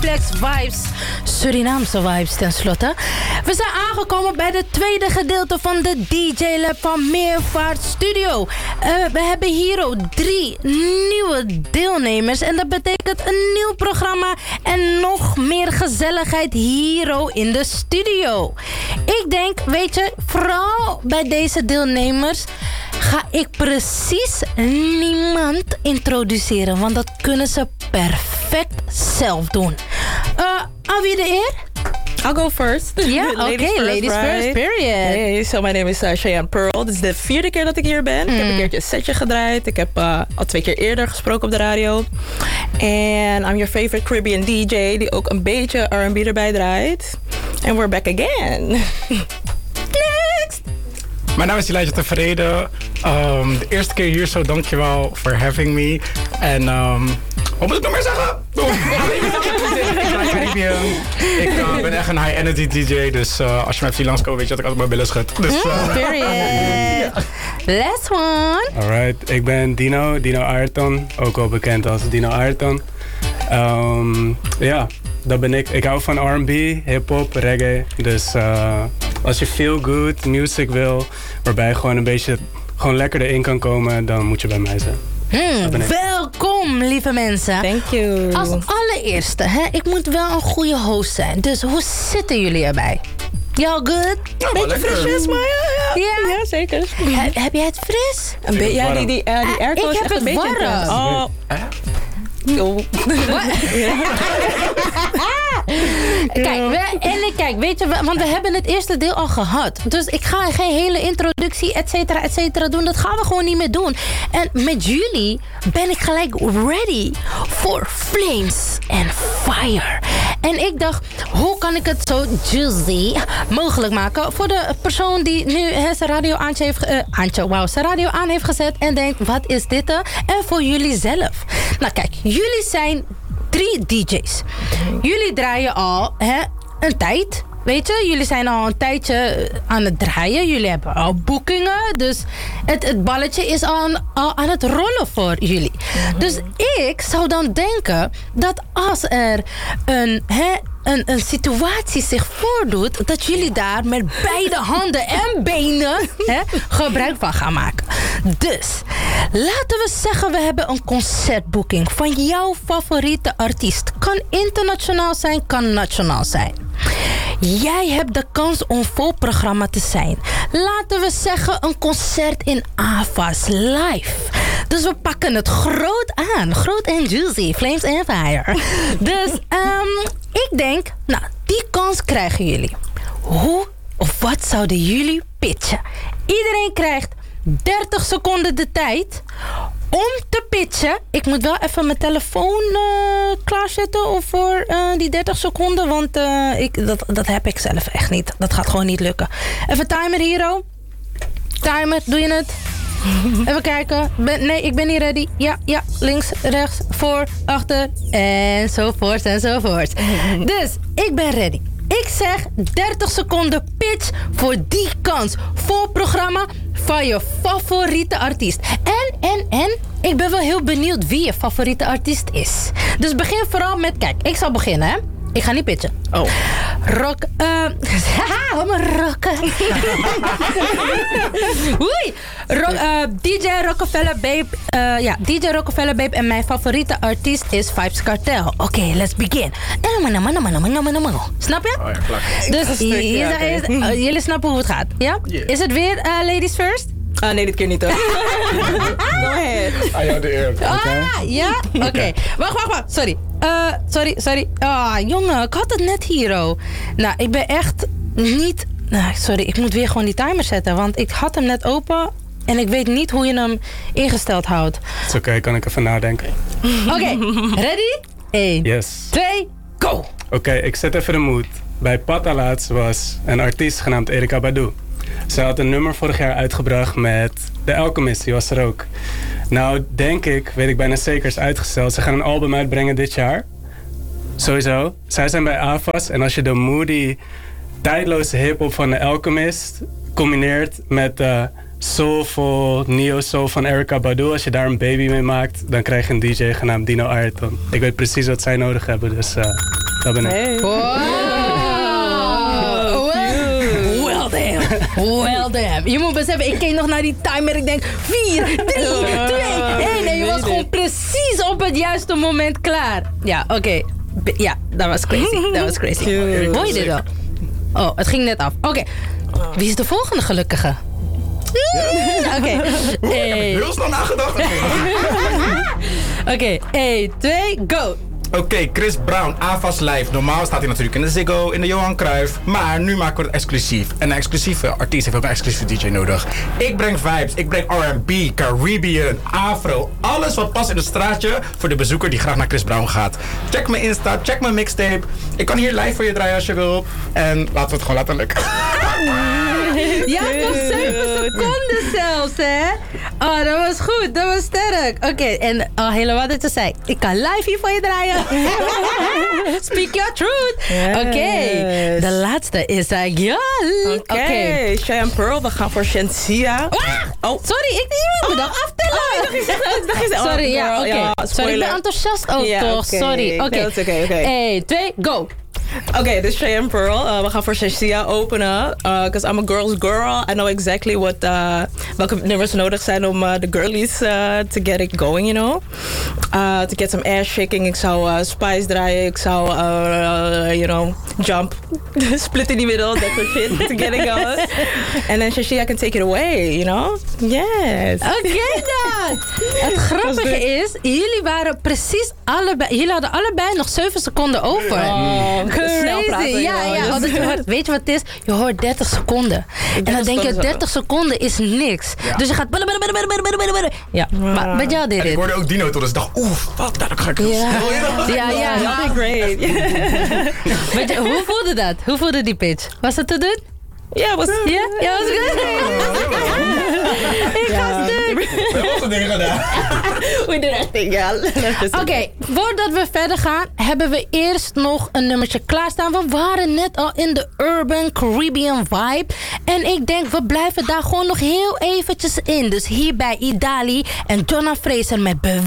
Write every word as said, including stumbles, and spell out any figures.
Relax Vibes, Surinaamse vibes tenslotte. We zijn aangekomen bij het tweede gedeelte van de D J Lab van Meervaart Studio. Uh, we hebben hier ook drie nieuwe deelnemers en dat betekent een nieuw programma en nog meer gezelligheid hier in de studio. Ik denk, weet je, vooral bij deze deelnemers ga ik precies niemand introduceren, want dat kunnen ze perfect zelf doen. Uh, aan wie de eer? I'll go first. Ja, yeah, oké. Okay. Ladies right? first, period. Hey, so my name is uh, Cheyenne Pearl. Dit is de vierde keer dat ik hier ben. Mm. Ik heb een keertje een setje gedraaid. Ik heb uh, al twee keer eerder gesproken op de radio. And I'm your favorite Caribbean D J, die ook een beetje R and B erbij draait. And we're back again. Next! Mijn naam is Elijah Tevreden. Um, de eerste keer hier zo, dankjewel for having me. En um, wat moet ik nog meer zeggen? Ik uh, ben echt een high energy D J, dus uh, als je mij ziet langskomen, weet je dat ik altijd mijn billen schud. Dus, uh, period. Yeah. Last one. Alright, ik ben Dino, Dino Ayrton, ook wel bekend als Dino Ayrton. Um, ja, dat ben ik. Ik hou van R and B, hip-hop, reggae. Dus uh, als je feel good music wil, waarbij je gewoon een beetje gewoon lekker erin kan komen, dan moet je bij mij zijn. Hmm, welkom, lieve mensen. Thank you. Als allereerste, hè, ik moet wel een goede host zijn. Dus hoe zitten jullie erbij? Y'all good? Ja, beetje frisjes, maar ja, ja. Ja, ja zeker. He, heb jij het fris? Een beetje, ja, die, die, uh, die airco uh, is echt een beetje warm. Oh. Eh? Oh. Kijk, we, en ik kijk, weet je, want we hebben het eerste deel al gehad. Dus ik ga geen hele introductie, et cetera, et cetera doen. Dat gaan we gewoon niet meer doen. En met jullie ben ik gelijk ready for flames and fire. En ik dacht, hoe kan ik het zo juicy mogelijk maken voor de persoon die nu he, zijn radio aantje heeft, uh, aantje, wow, zijn radio aan heeft gezet en denkt, wat is dit? Uh? En voor jullie zelf. Nou kijk, jullie zijn drie D J's. Jullie draaien al hè, een tijd. Weet je, jullie zijn al een tijdje aan het draaien. Jullie hebben al boekingen. Dus het, het balletje is al aan, al aan het rollen voor jullie. Mm-hmm. Dus ik zou dan denken dat als er een, hè, een, een situatie zich voordoet, dat jullie daar met beide handen en benen hè, gebruik van gaan maken. Dus laten we zeggen, we hebben een concertboeking van jouw favoriete artiest. Kan internationaal zijn, kan nationaal zijn. Jij hebt de kans om vol programma te zijn. Laten we zeggen een concert in Avas live. Dus we pakken het groot aan. Groot en juicy. Flames and fire. Dus um, ik denk, nou, die kans krijgen jullie. Hoe of wat zouden jullie pitchen? Iedereen krijgt dertig seconden de tijd om te pitchen. Ik moet wel even mijn telefoon uh, klaarzetten of voor uh, die dertig seconden. Want uh, ik, dat, dat heb ik zelf echt niet. Dat gaat gewoon niet lukken. Even timer, Hero. Timer, doe je het? Even kijken. Ben, nee, ik ben niet ready. Ja, ja. Links, rechts, voor, achter. Enzovoort, enzovoort. Dus, ik ben ready. Ik zeg dertig seconden pitch voor die kans. Voor programma van je favoriete artiest. En, en, en, ik ben wel heel benieuwd wie je favoriete artiest is. Dus begin vooral met, kijk, ik zal beginnen, hè. Ik ga niet pitchen. Oh. Rock, eh... Haha, wat me rocken. Oei. Rock, uh, D J Rockefeller Babe. Uh, ja, D J Rockefeller Babe. En mijn favoriete artiest is Vybz Kartel. Oké, okay, let's begin. Snap je? Oh ja, klaar. Dus j- j- ja, okay. uh, jullie snappen hoe het gaat, ja? Yeah. Is het weer uh, ladies first? Ah, nee, dit keer niet hoor. Go ahead. Ah, jou de eer. Ah, ja? Oké. Okay. Wacht, wacht, wacht. Sorry. Uh, sorry, sorry. Ah, jongen, ik had het net hier, oh. Nou, ik ben echt niet... Nou, sorry, ik moet weer gewoon die timer zetten. Want ik had hem net open en ik weet niet hoe je hem ingesteld houdt. Het is oké, okay, kan ik even nadenken. Oké, okay. Ready? één, yes. twee, go! Oké, okay, ik zet even de mood. Bij Pata laatst was een artiest genaamd Erykah Badu. Ze had een nummer vorig jaar uitgebracht met The Alchemist, die was er ook. Nou, denk ik, weet ik bijna zeker, is uitgesteld. Ze gaan een album uitbrengen dit jaar. Sowieso. Zij zijn bij Avas en als je de moody, tijdloze hip-hop van The Alchemist combineert met de soulful, neo-soul van Erykah Badu, als je daar een baby mee maakt, dan krijg je een D J genaamd Dino Ayrton. Ik weet precies wat zij nodig hebben, dus... Uh... Dat ben ik. Hey. Wow. Well damn. Well damn. Je moet beseffen, ik keek nog naar die timer. Ik denk vier, drie, twee, één. En je was gewoon precies op het juiste moment klaar. Ja, oké. Okay. Ja, dat was crazy. Dat was crazy. Hoor je dit wel? Oh, het ging net af. Oké. Okay. Wie is de volgende gelukkige? Oké. Okay. Hey. Heel snel nagedacht. Oké, okay. één, twee, go. Oké, okay, Chris Brown, Ava's Live. Normaal staat hij natuurlijk in de Ziggo, in de Johan Cruijff. Maar nu maken we het exclusief. En een exclusieve artiest heeft ook een exclusieve D J nodig. Ik breng vibes, ik breng R en B, Caribbean, Afro. Alles wat past in het straatje voor de bezoeker die graag naar Chris Brown gaat. Check mijn Insta, check mijn mixtape. Ik kan hier live voor je draaien als je wil. En laten we het gewoon laten lukken. Ja, nog zeven seconden zelfs, hè? Oh, dat was goed. Dat was sterk. Oké, okay, en oh, helemaal wat je zei. Ik kan live hier voor je draaien. Speak your truth. Yes. Oké, okay. De laatste is uh, ja. Oké, okay. okay. Cheyenne Pearl, we gaan voor Shensia. Ah, oh. Sorry, ik moet me nog aftellen. Oh, sorry, oh, ja, oké. Okay. Ja, sorry, ik ben enthousiast ook ja, toch. Okay. Sorry, oké. Okay. Okay. één, twee, go. Oké, okay, dus Cheyenne Pearl. Uh, we gaan voor Shensia openen. Because uh, I'm a girl's girl. I know exactly what, uh, welke nummers nodig zijn om uh, de girlies uh, to get it going, you know. Uh, to get some ass shaking. Ik zou uh, Spice draaien. Ik zou, uh, uh, you know, jump. Split in the middle. That sort of shit. To get it going. And then Shensia can take it away, you know. Yes. Oké okay, dan. Het grappige is, jullie waren precies allebei... Jullie hadden allebei nog zeven seconden over. Oh. Crazy. Praten, ja, ja. ja. Dus je hoort, weet je wat het is? Je hoort dertig seconden. En dan denk je, dertig seconden is niks. Ja. Dus je gaat... Ja, wow. Maar met jou deed het. Ik hoorde ook Dino toen, dus ik dacht, oeh, fuck, daar ga ik heel ja. snel. Ja, ja, ja. ja. Great. Weet je, hoe voelde dat? Hoe voelde die pitch? Was het te doen? Ja, was goed. Ja, ja, was goed. Ik ga stuk. We hebben ook dingen gedaan. We doen echt dingen. Oké, okay, voordat we verder gaan, hebben we eerst nog een nummertje klaarstaan. We waren net al in de Urban Caribbean vibe. En ik denk, we blijven daar gewoon nog heel eventjes in. Dus hier bij Idali en Jonna Fraser met Bewegen.